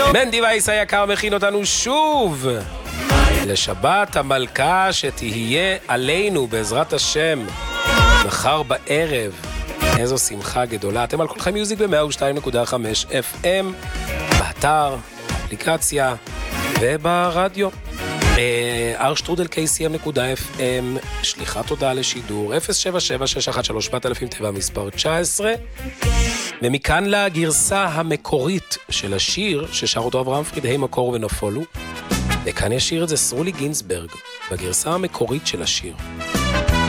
מנדי וייס היקר מכין אותנו שוב לשבת המלכה שתהיה עלינו בעזרת השם מחר בערב. איזו שמחה גדולה. אתם על כל חיים מיוזיק ב-102.5 FM באתר, אפליקציה וברדיו rstrudel.kcm.fm. שליחת הודעה לשידור 077-613-4000 תיבה מספר 19. ומכאן לגרסה המקורית של השיר ששר אותו אברהם פריד, היי מקור ונפולו. וכאן ישיר את זה סרולי גינסברג בגרסה המקורית של השיר.